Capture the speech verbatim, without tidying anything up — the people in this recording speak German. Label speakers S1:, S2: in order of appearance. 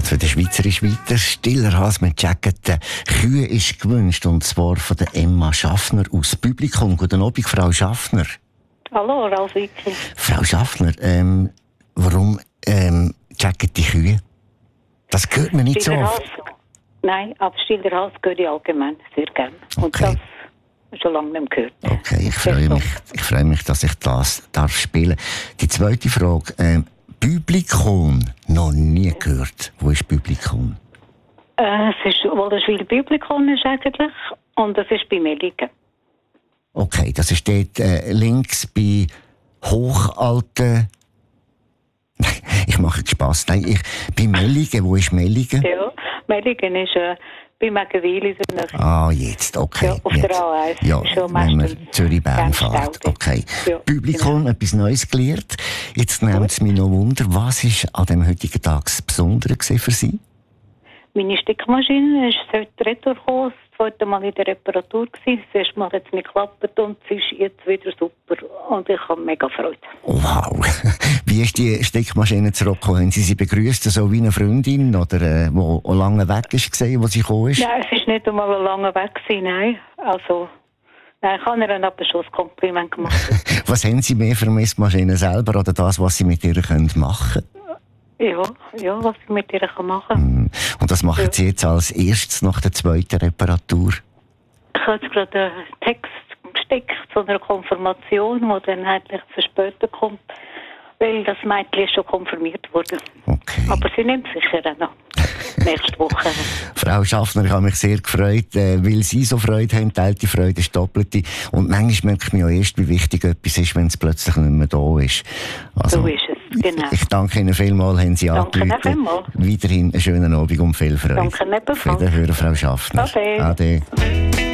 S1: geht für den Schweizerisch weiter. Stiller Hals mit Jacketen. Kühe ist gewünscht, und zwar von der Emma Schaffner aus Publikum. Guten Abend, Frau Schaffner.
S2: Hallo, Ralf Wicki.
S1: Frau Schaffner, ähm, warum ähm, jacken die Kühe? Das hört man nicht
S2: Stiller
S1: so oft.
S2: Hals, nein, aber Stiller Hals höre ich allgemein sehr gerne. Und
S1: Okay.
S2: das schon lange nicht mehr gehört.
S1: Okay, ich freue mich, ich freue mich, dass ich das darf spielen. Die zweite Frage, ähm, Publikum, noch nie gehört. Wo ist Publikum?
S2: Äh, es ist, weil das Schweizer Publikum ist eigentlich, und das ist bei Melligen.
S1: Okay, das ist dort äh, links bei hochalten. Ich mache Spass. Nein, ich bei Melligen. Wo ist Melligen?
S2: Ja, Melligen ist äh, bei Megenwil.
S1: Ah, jetzt, okay.
S2: Ja, auf
S1: jetzt.
S2: der A eins.
S1: Ja,
S2: Ist schon
S1: wenn
S2: meistens
S1: man Zürich-Bern
S2: ganz
S1: fährt.
S2: staudig.
S1: Okay.
S2: Ja,
S1: Publikum,
S2: genau.
S1: etwas Neues gelernt. Jetzt nimmt es mich noch Wunder, was ist an dem heutigen Tag das Besondere gewesen für Sie?
S2: Meine Stickmaschine ist heute retour gekommen, das zweite Mal in der Reparatur gewesen. Das erste Mal hat es nicht geklappt und es ist jetzt wieder super. Und ich habe mega Freude.
S1: Wow. Wie ist die Steckmaschine zurückgekommen? Haben Sie sie begrüßt, so wie eine Freundin, oder, äh, wo lange weg ist, gesehen, wo sie gekommen ist?
S2: Nein, es ist nicht einmal lange weg gewesen, nein. Also, nein, ich habe ihr aber schon ein Kompliment gemacht.
S1: Was haben Sie mehr für Messmaschinen selber oder das, was Sie mit ihr können machen
S2: Ja, ja, was ich mit ihr machen kann.
S1: können? Und das machen
S2: Ja.
S1: Sie jetzt als erstes nach der zweiten Reparatur?
S2: Ich habe jetzt gerade einen Text gesteckt zu einer Konfirmation, die dann eigentlich zu später kommt, weil das Mädchen ist schon konfirmiert wurde.
S1: Okay.
S2: Aber sie nimmt sicher auch noch nächste Woche.
S1: Frau Schaffner, ich habe mich sehr gefreut, äh, weil Sie so Freude haben, teilt die Freude ist doppelte. Und manchmal merkt man ja erst, wie wichtig etwas ist, wenn es plötzlich nicht mehr da ist. Also,
S2: So ist es, genau.
S1: Ich danke Ihnen vielmals, haben Sie
S2: Danke
S1: angerufen.
S2: vielmals.
S1: Weiterhin einen schönen Abend und viel Freude.
S2: Danke ebenfalls.
S1: Auf Wiederhören, Frau Schaffner.
S2: Ade.
S1: Ade.